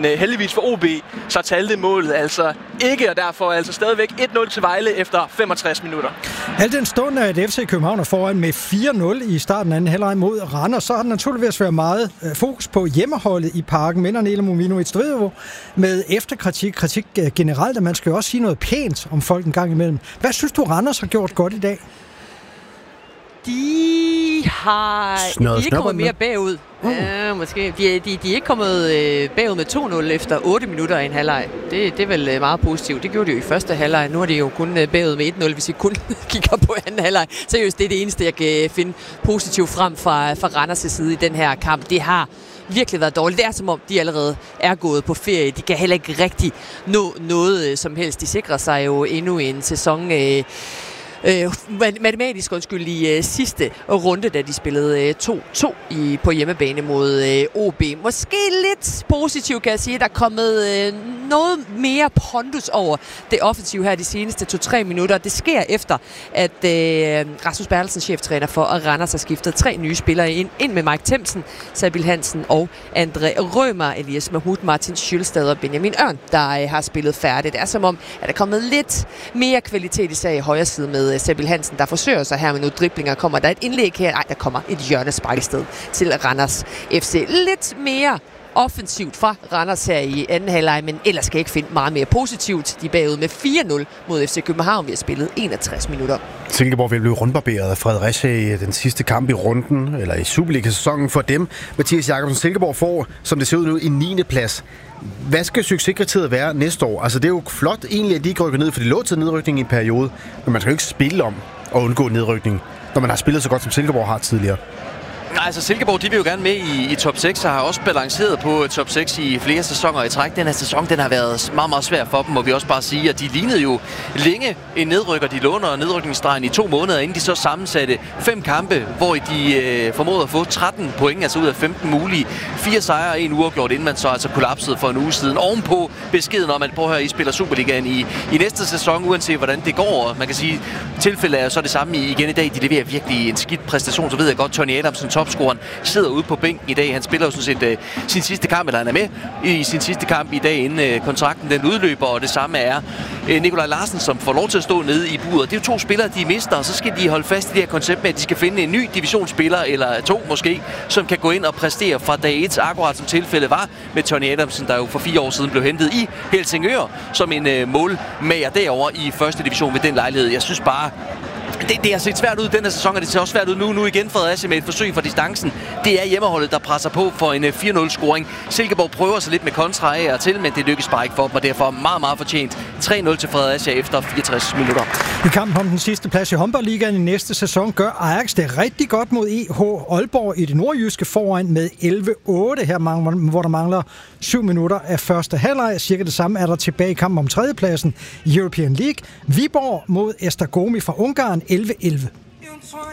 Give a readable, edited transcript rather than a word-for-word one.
Men heldigvis for OB, så talte målet altså ikke, og derfor altså stadigvæk 1-0 til Vejle efter 65 minutter. Al den stund, at FC København er foran med 4-0 i starten af anden halvleg mod Randers, så har der naturligvis været meget fokus på hjemmeholdet i Parken. Men Nela Movino et stridevo med efterkritik, kritik generelt, og man skal jo også sige noget pænt om folk en gang imellem. Hvad synes du, Randers har gjort godt i dag? De er ikke kommet mere bagud. Ja, måske. De er ikke kommet bagud med 2-0 efter 8 minutter i en halvleg. Det er vel meget positivt. Det gjorde de jo i første halvleg. Nu er de jo kun bagud med 1-0, hvis vi kun kigger på anden halvleg. Seriøst, det er det eneste, jeg kan finde positivt frem fra Randers' side i den her kamp. Det har virkelig været dårligt. Det er som om, de allerede er gået på ferie. De kan heller ikke rigtig nå noget som helst. De sikrer sig jo endnu en sæson matematisk i sidste runde, da de spillede 2-2 på hjemmebane mod OB. Måske lidt positivt, kan jeg sige. Der er kommet noget mere pondus over det offensive her de seneste 2-3 minutter. Det sker efter, at Rasmus Bertelsen, cheftræner for Randers, har skiftet 3 nye spillere ind med Mike Themsen, Sabil Hansen og André Rømer, Elias Mahmoud, Martin Schølstad og Benjamin Ørn, der har spillet færdigt. Det er som om, at der er kommet lidt mere kvalitet især i højre side med Sabil Hansen, der forsøger sig her med nogle driblinger. Kommer der et indlæg her? Nej, der kommer et hjørnespark i sted til Randers FC. Lidt mere offensivt fra Randers her i anden halvleg, men ellers skal jeg ikke finde meget mere positivt. De er bagud med 4-0 mod FC København. Vi har spillet 61 minutter. Silkeborg vil blive rundbarberet af Fredericia i den sidste kamp i runden, eller i Superliga-sæsonen for dem. Mathias Jakobsen, Silkeborg får, som det ser ud nu, en 9. plads. Hvad skal succeskriteriet være næste år? Altså, det er jo flot egentlig, at de ikke rykker ned, for de lå til nedrykning i en periode, men man skal jo ikke spille om at undgå nedrykning, når man har spillet så godt, som Silkeborg har tidligere. Nej, altså Silkeborg, de vil jo gerne med i top 6, og har også balanceret på top 6 i flere sæsoner i træk. Den her sæson, den har været meget, meget svær for dem, må vi også bare sige, at de lignede jo længe en nedrykker. De låner nedrykningsstregen i 2 måneder, inden de så sammensatte 5 kampe, hvor de formåede at få 13 point, altså ud af 15 mulige. 4 sejre og 1 uafgjort, inden man så altså kollapsede for en uge siden. Ovenpå beskeden om, at prøv at høre, I spiller Superligaen i næste sæson, uanset hvordan det går. Og man kan sige, tilfældet er så det samme igen i dag. De leverer virkelig en skidt præstation, så ved jeg godt, Tony Adamsen, topscoreren, sidder ude på bænken i dag. Han spiller jo sådan set sin sidste kamp, eller han er med i sin sidste kamp i dag, inden kontrakten den udløber, og det samme er Nikolaj Larsen, som får lov til at stå nede i buret. Det er jo 2 spillere, de mister, og så skal de holde fast i det her koncept med, at de skal finde en ny divisionsspiller, eller 2 måske, som kan gå ind og præstere fra dag 1, akkurat som tilfældet var med Tony Adamsen, der jo for 4 år siden blev hentet i Helsingør som en målmager derovre i første division ved den lejlighed. Jeg synes bare, det har set svært ud den her sæson, og det ser også svært ud nu igen Fredericia med et forsøg for distancen. Det er hjemmeholdet, der presser på for en 4-0-scoring. Silkeborg prøver sig lidt med kontra af og til, men det lykkes bare ikke for dem, og derfor meget, meget fortjent 3-0 til Fredericia efter 64 minutter. I kampen om den sidste plads i håndboldligaen i næste sæson gør Ajax det rigtig godt mod EH Aalborg i det nordjyske foran med 11-8 her, hvor der mangler 7 minutter af første halvleg. Cirka det samme er der tilbage i kampen om tredjepladsen i European League. Viborg mod Esztergomi fra Ungarn 11-11.